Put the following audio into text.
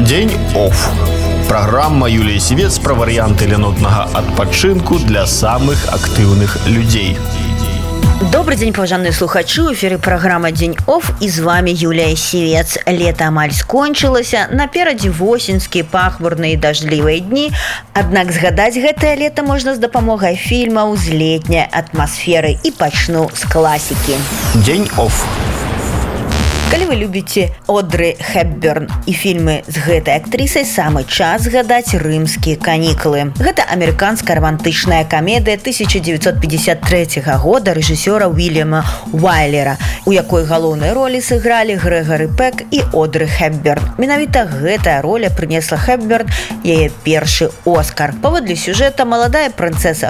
День офф. Программа Юлии Сивец про варианты ленотного адпачынку для самых активных людей. Добрый день, паважаныя слухачы. У эфире программа «День офф» и с вами Юлия Сивец. Лето амаль скончылася, наперадзе восеньскія пахмурныя і дажджлівыя дні. Аднак згадаць гэтае лето можна з дапамогай фільмаў з летняй атмасферы. І пачну з класікі. День офф. Калі вы любіце Одры Хепберн і фільмы з гэтай актрысай, самы час згадаць рымскія канікулы. Гэта амерыканская романтычная камедыя 1953 года рэжысёра Уільяма Уайлера, у якой галоўнай ролі сыгралі Грэгары Пек і Одры Хепберн. Менавіта гэтая роля прынесла Хепберн яе першы Оскар. Паводле сюжэта, маладая прынцэса